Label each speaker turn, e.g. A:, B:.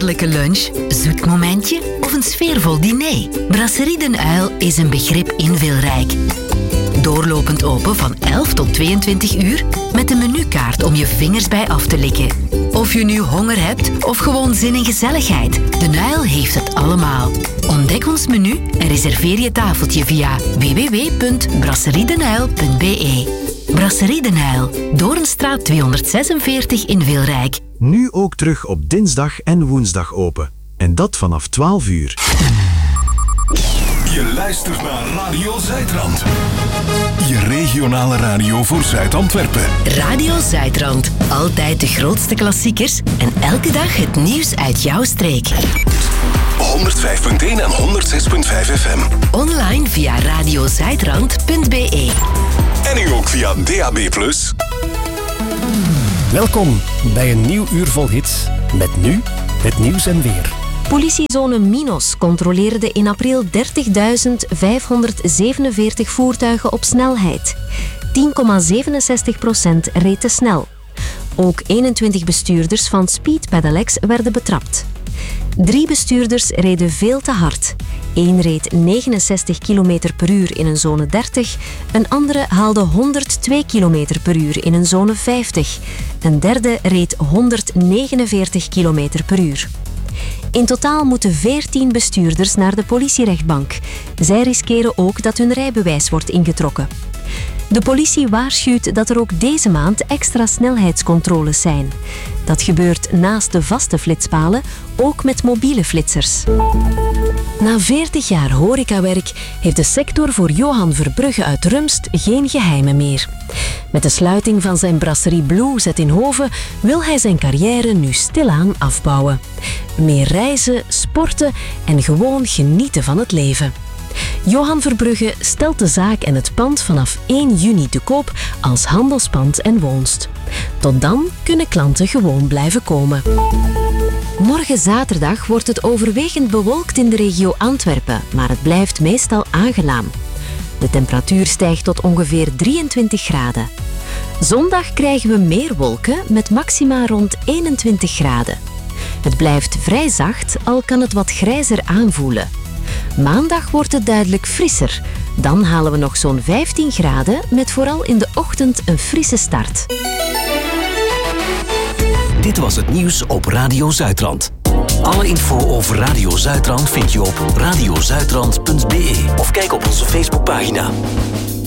A: heerlijke lunch, zoet momentje of een sfeervol diner? Brasserie Den Uil is een begrip in Wilrijk. Doorlopend open van 11 tot 22 uur met een menukaart om je vingers bij af te likken. Of je nu honger hebt of gewoon zin in gezelligheid, Den Uil heeft het allemaal. Ontdek ons menu en reserveer je tafeltje via www.brasseriedenuil.be. Brasserie Den Uil, Doornstraat 246 in Wilrijk.
B: Nu ook terug op dinsdag en woensdag open. En dat vanaf 12 uur.
C: Je luistert naar Radio Zuidrand. Je regionale radio voor Zuid-Antwerpen.
A: Radio Zuidrand. Altijd de grootste klassiekers en elke dag het nieuws uit jouw streek.
C: 105.1 en 106.5 FM.
A: Online via radiozuidrand.be.
C: En nu ook via DAB+.
D: Welkom bij een nieuw uur vol hits. Met nu het nieuws en weer.
E: Politiezone Minos controleerde in april 30.547 voertuigen op snelheid. 10,67% reed te snel. Ook 21 bestuurders van Speed Pedelecs werden betrapt. 3 bestuurders reden veel te hard. 1 reed 69 km per uur in een zone 30. Een andere haalde 102 km per uur in een zone 50. Een derde reed 149 km per uur. In totaal moeten 14 bestuurders naar de politierechtbank. Zij riskeren ook dat hun rijbewijs wordt ingetrokken. De politie waarschuwt dat er ook deze maand extra snelheidscontroles zijn. Dat gebeurt naast de vaste flitspalen ook met mobiele flitsers. Na 40 jaar horecawerk heeft de sector voor Johan Verbrugge uit Rumst geen geheimen meer. Met de sluiting van zijn brasserie Blues in Hoven wil hij zijn carrière nu stilaan afbouwen. Meer reizen, sporten en gewoon genieten van het leven. Johan Verbrugge stelt de zaak en het pand vanaf 1 juni te koop als handelspand en woonst. Tot dan kunnen klanten gewoon blijven komen. Morgen zaterdag wordt het overwegend bewolkt in de regio Antwerpen, maar het blijft meestal aangenaam. De temperatuur stijgt tot ongeveer 23 graden. Zondag krijgen we meer wolken met maxima rond 21 graden. Het blijft vrij zacht, al kan het wat grijzer aanvoelen. Maandag wordt het duidelijk frisser. Dan halen we nog zo'n 15 graden met vooral in de ochtend een frisse start.
F: Dit was het nieuws op Radio Zuidrand. Alle info over Radio Zuidrand vind je op radiozuidrand.be of kijk op onze Facebookpagina.